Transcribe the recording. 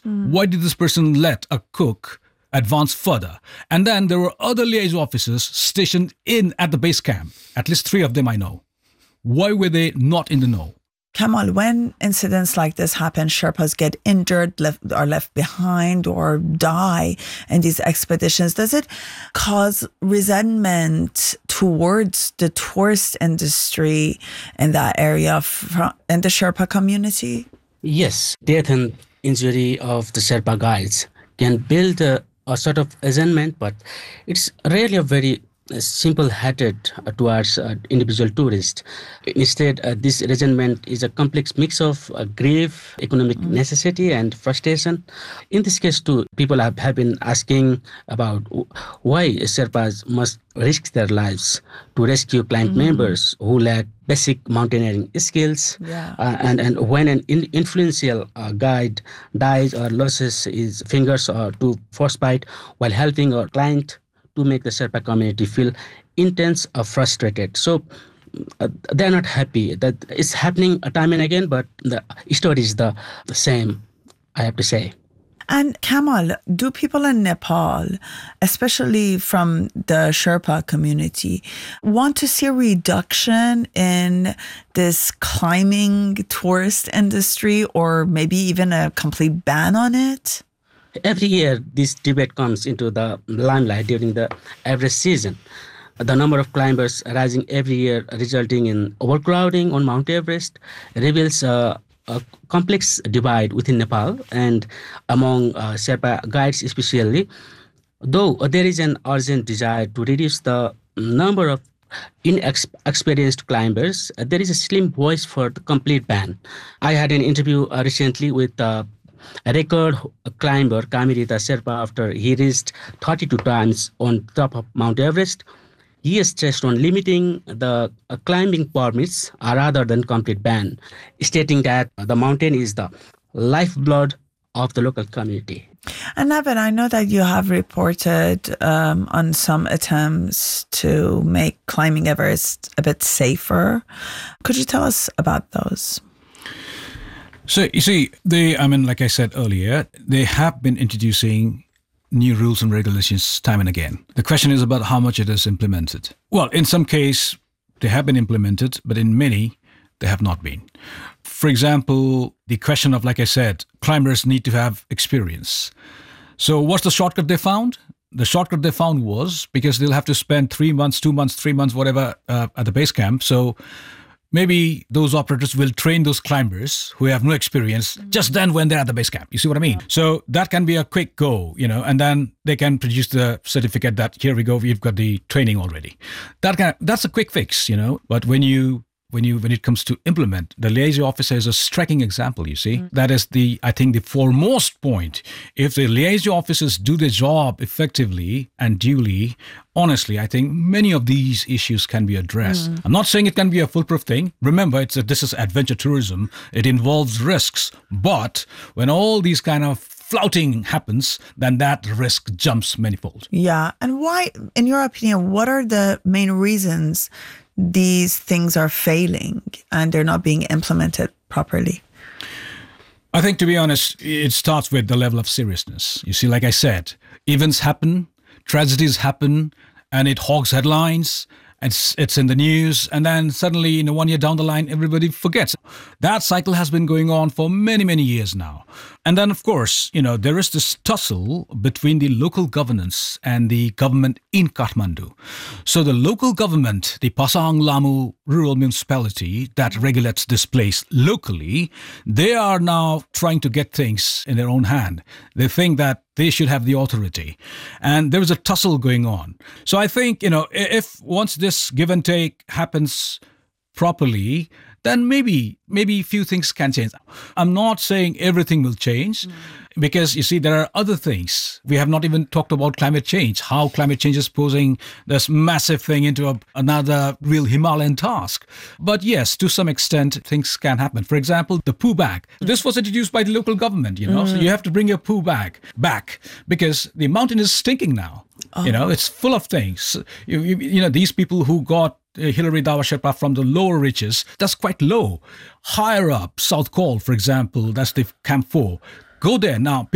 Why did this person let a cook advance further? And then there were other liaison officers stationed in at the base camp. At least 3 of them I know. Why were they not in the know? Kamal, when incidents like this happen, Sherpas get injured, left behind, or die in these expeditions, does it cause resentment towards the tourist industry in that area in the Sherpa community? Yes, death and injury of the Sherpa guides can build a sort of resentment, but it's rarely a very simple hatred towards individual tourists. Instead, this resentment is a complex mix of grief, economic necessity, and frustration. In this case, too, people have been asking about why Sherpas must risk their lives to rescue client members who lack basic mountaineering skills. And when an influential guide dies or loses his fingers or to frostbite while helping a client, to make the Sherpa community feel intense or frustrated. So they're not happy that it's happening time and again, but the story is the same, I have to say. And Kamal, do people in Nepal, especially from the Sherpa community, want to see a reduction in this climbing tourist industry, or maybe even a complete ban on it? Every year, this debate comes into the limelight during the Everest season. The number of climbers rising every year, resulting in overcrowding on Mount Everest, reveals a complex divide within Nepal and among Sherpa guides especially. Though there is an urgent desire to reduce the number of inexperienced climbers, there is a slim voice for the complete ban. I had an interview recently with a record climber Kamirita Sherpa after he reached 32 times on top of Mount Everest. He stressed on limiting the climbing permits rather than complete ban, stating that the mountain is the lifeblood of the local community. And Navin, I know that you have reported on some attempts to make climbing Everest a bit safer. Could you tell us about those? So, you see, like I said earlier, they have been introducing new rules and regulations time and again. The question is about how much it is implemented. Well, in some case, they have been implemented, but in many, they have not been. For example, the question of, like I said, climbers need to have experience. So what's the shortcut they found? The shortcut they found was because they'll have to spend 3 months, 2 months, 3 months, whatever, at the base camp. So maybe those operators will train those climbers who have no experience just then when they're at the base camp. You see what I mean? So that can be a quick go, and then they can produce the certificate that here we go, we've got the training already. That's a quick fix, But when it comes to implement, the liaison officer is a striking example, you see. That is I think the foremost point. If the liaison officers do their job effectively and duly, honestly, I think many of these issues can be addressed. I'm not saying it can be a foolproof thing. Remember, this is adventure tourism. It involves risks. But when all these kind of flouting happens, then that risk jumps manifold. Yeah. And why, in your opinion, what are the main reasons these things are failing and they're not being implemented properly? I think, to be honest, it starts with the level of seriousness. You see, like I said, events happen, tragedies happen, and it hogs headlines. It's in the news, and then suddenly, 1 year down the line, everybody forgets. That cycle has been going on for many, many years now. And then, of course, there is this tussle between the local governance and the government in Kathmandu. So the local government, the Pasang Lamu rural municipality that regulates this place locally, they are now trying to get things in their own hand. They think that they should have the authority. And there is a tussle going on. So I think, if once this give and take happens properly, then maybe few things can change. I'm not saying everything will change because, you see, there are other things. We have not even talked about climate change, how climate change is posing this massive thing into another real Himalayan task. But yes, to some extent, things can happen. For example, the poo bag. This was introduced by the local government, So you have to bring your poo bag back because the mountain is stinking now. It's full of things. These people who got Hilary Dawa Sherpa from the lower reaches, that's quite low. Higher up, South Col, for example, that's the Camp 4. Go there now.